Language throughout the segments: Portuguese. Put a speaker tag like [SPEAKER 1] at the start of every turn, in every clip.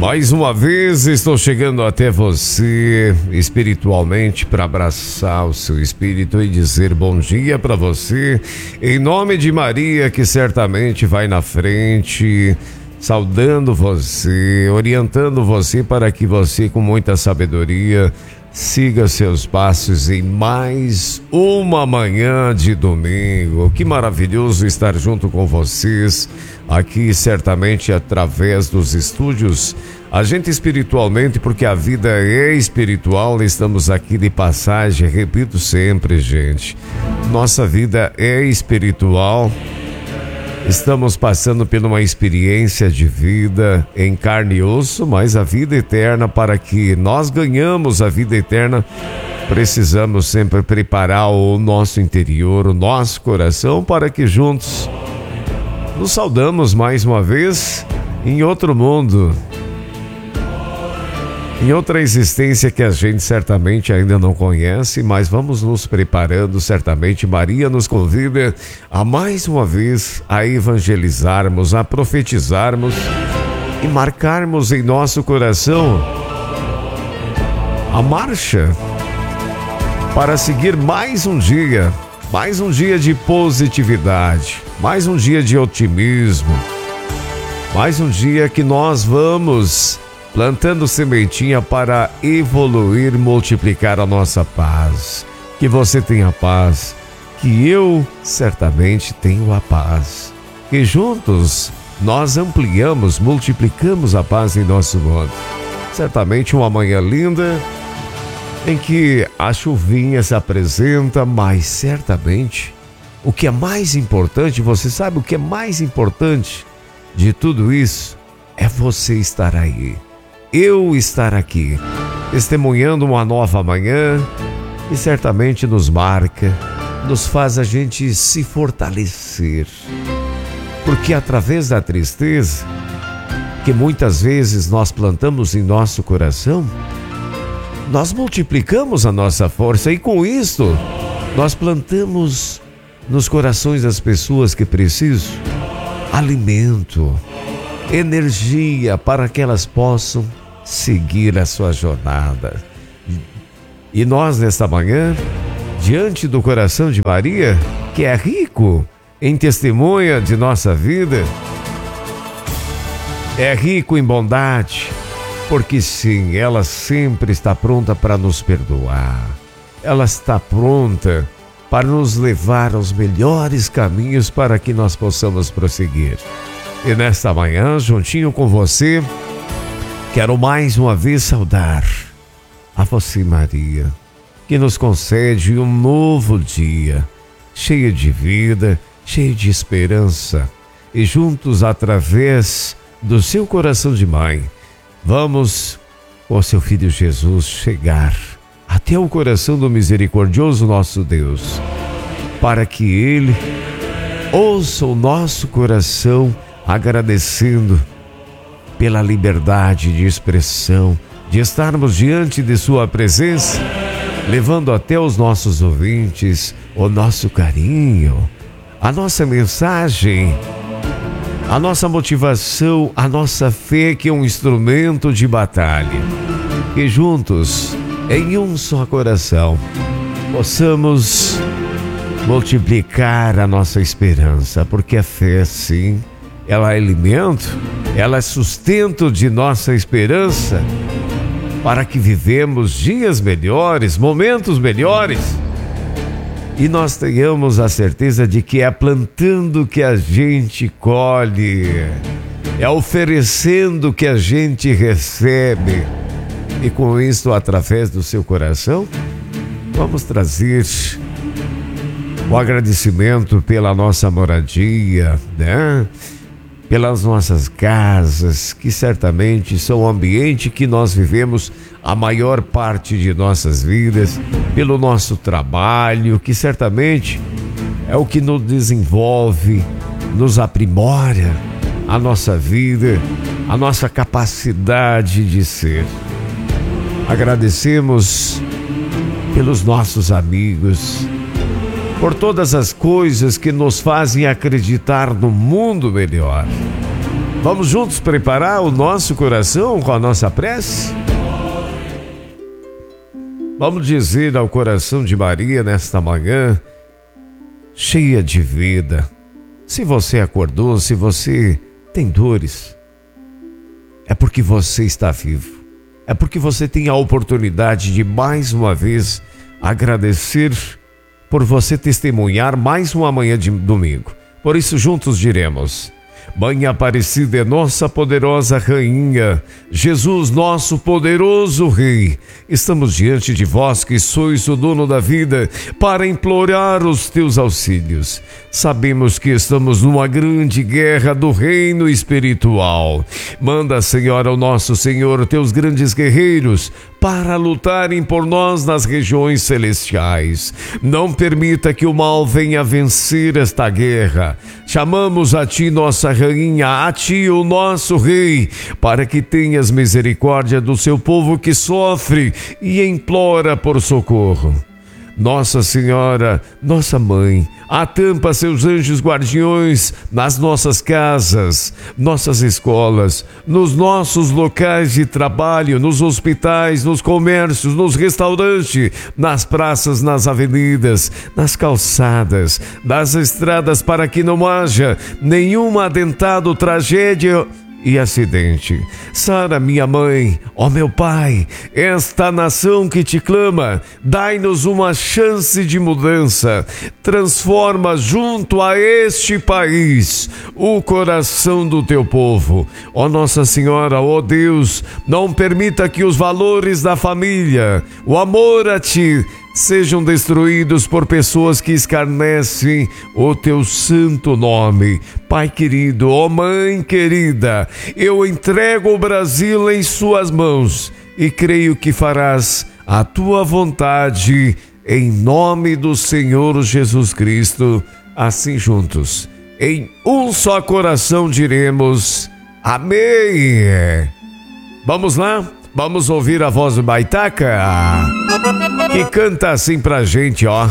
[SPEAKER 1] Mais uma vez estou chegando até você espiritualmente para abraçar o seu espírito e dizer bom dia para você, em nome de Maria, que certamente vai na frente, saudando você, orientando você para que você, com muita sabedoria, siga seus passos em mais uma manhã de domingo. Que maravilhoso estar junto com vocês aqui, certamente através dos estúdios Agente Espiritualmente, porque a vida é espiritual. Estamos aqui de passagem, repito sempre, gente, nossa vida é espiritual. Estamos passando por uma experiência de vida em carne e osso, mas a vida eterna, para que nós ganhamos a vida eterna, precisamos sempre preparar o nosso interior, o nosso coração, para que juntos nos saudamos mais uma vez em outro mundo, em outra existência que a gente certamente ainda não conhece, mas vamos nos preparando. Certamente Maria nos convida a mais uma vez a evangelizarmos, a profetizarmos e marcarmos em nosso coração a marcha para seguir mais um dia de positividade, mais um dia de otimismo, mais um dia que nós vamos plantando sementinha para evoluir, multiplicar a nossa paz. Que você tenha paz, que eu certamente tenho a paz. Que juntos nós ampliamos, multiplicamos a paz em nosso mundo. Certamente uma manhã linda, em que a chuvinha se apresenta, mas certamente o que é mais importante, você sabe o que é mais importante de tudo isso? É você estar aí. Eu estar aqui, testemunhando uma nova manhã que certamente nos marca, nos faz a gente se fortalecer. Porque através da tristeza, que muitas vezes nós plantamos em nosso coração, nós multiplicamos a nossa força e com isso, nós plantamos nos corações das pessoas que precisam alimento, energia para que elas possam seguir a sua jornada. E nós, nesta manhã, diante do coração de Maria, que é rico em testemunha de nossa vida, é rico em bondade, porque sim, ela sempre está pronta para nos perdoar. Ela está pronta para nos levar aos melhores caminhos para que nós possamos prosseguir. E nesta manhã, juntinho com você, quero mais uma vez saudar a você, Maria, que nos concede um novo dia, cheio de vida, cheio de esperança. E juntos, através do seu coração de mãe, vamos, com seu Filho Jesus, chegar até o coração do misericordioso nosso Deus, para que Ele ouça o nosso coração, agradecendo pela liberdade de expressão, de estarmos diante de sua presença, levando até os nossos ouvintes o nosso carinho, a nossa mensagem, a nossa motivação, a nossa fé, que é um instrumento de batalha. Que juntos, em um só coração, possamos multiplicar a nossa esperança, porque a fé, sim, ela é alimento, ela é sustento de nossa esperança, para que vivemos dias melhores, momentos melhores, e nós tenhamos a certeza de que é plantando que a gente colhe, é oferecendo que a gente recebe. E com isso, através do seu coração, vamos trazer o agradecimento pela nossa moradia, né? Pelas nossas casas, que certamente são o ambiente que nós vivemos a maior parte de nossas vidas, pelo nosso trabalho, que certamente é o que nos desenvolve, nos aprimora a nossa vida, a nossa capacidade de ser. Agradecemos pelos nossos amigos, por todas as coisas que nos fazem acreditar no mundo melhor. Vamos juntos preparar o nosso coração com a nossa prece? Vamos dizer ao coração de Maria nesta manhã, cheia de vida. Se você acordou, se você tem dores, é porque você está vivo. É porque você tem a oportunidade de mais uma vez agradecer por você testemunhar mais uma manhã de domingo. Por isso juntos diremos: Mãe Aparecida é nossa poderosa rainha, Jesus nosso poderoso Rei, estamos diante de vós que sois o dono da vida para implorar os teus auxílios. Sabemos que estamos numa grande guerra do reino espiritual. Manda, Senhora, ao nosso Senhor, teus grandes guerreiros para lutarem por nós nas regiões celestiais. Não permita que o mal venha vencer esta guerra. Chamamos a ti, nossa rainha, a ti, o nosso rei, para que tenhas misericórdia do seu povo que sofre e implora por socorro. Nossa Senhora, nossa Mãe, atampa seus anjos guardiões nas nossas casas, nossas escolas, nos nossos locais de trabalho, nos hospitais, nos comércios, nos restaurantes, nas praças, nas avenidas, nas calçadas, nas estradas, para que não haja nenhum atentado, tragédia e acidente. Sara, minha mãe, ó meu pai, esta nação que te clama, dai-nos uma chance de mudança. Transforma junto a este país o coração do teu povo. Ó Nossa Senhora, ó Deus, não permita que os valores da família, o amor a ti, sejam destruídos por pessoas que escarnecem o teu santo nome. Pai querido, ó Mãe querida, eu entrego o Brasil em suas mãos e creio que farás a tua vontade em nome do Senhor Jesus Cristo. Assim juntos, em um só coração diremos amém. Vamos lá? Vamos ouvir a voz do Baitaca, que canta assim pra gente, ó.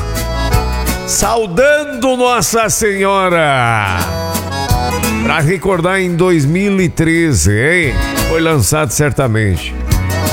[SPEAKER 1] Saudando Nossa Senhora. Pra recordar em 2013, hein? Foi lançado certamente.